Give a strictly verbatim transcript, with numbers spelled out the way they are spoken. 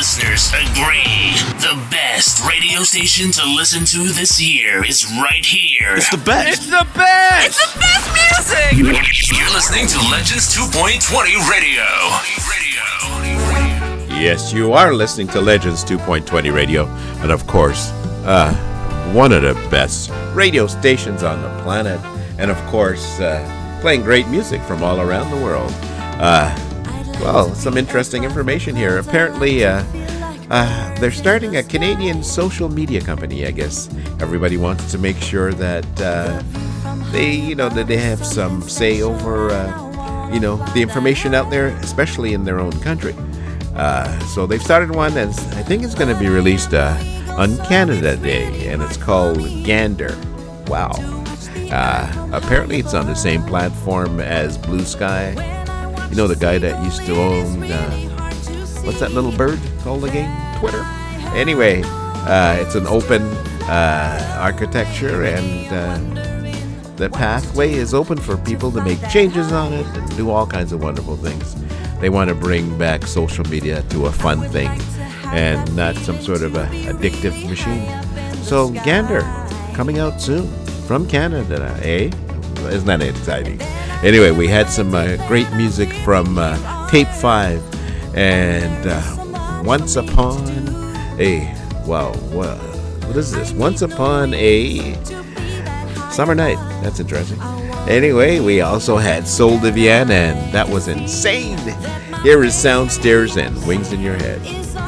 listeners agree. The best radio station to listen to this year is right here. It's the best. It's the best. It's the best music. You're listening to Legends two point twenty Radio. Radio. Yes, you are listening to Legends two point twenty Radio. And of course, uh, one of the best radio stations on the planet. And of course, uh, playing great music from all around the world. Uh, well, some interesting information here. Apparently, uh, uh, they're starting a Canadian social media company, I guess. Everybody wants to make sure that uh, they, you know, that they have some say over, uh, you know, the information out there, especially in their own country. Uh, so they've started one, and I think it's going to be released uh, on Canada Day, and it's called Gander. Wow. Uh, apparently it's on the same platform as Blue Sky. You know, the guy that used to own, uh, what's that little bird called again? Twitter? Anyway, uh, it's an open uh, architecture, and uh, the pathway is open for people to make changes on it and do all kinds of wonderful things. They want to bring back social media to a fun thing and not some sort of a addictive machine. So Gander, coming out soon from Canada, eh? Isn't that exciting? Anyway, we had some uh, great music from uh, Tape five and uh, Once Upon a, wow, what, what is this? Once Upon a Summer Night. That's interesting. Anyway, we also had Soul Divian, and that was insane. Here is Sound Stairs and Wings in Your Head.